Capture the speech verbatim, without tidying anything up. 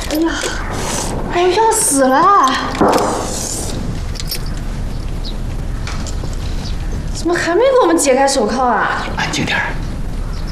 哎呀，哎呦，要死了！怎么还没给我们解开手铐啊？ 安静点儿。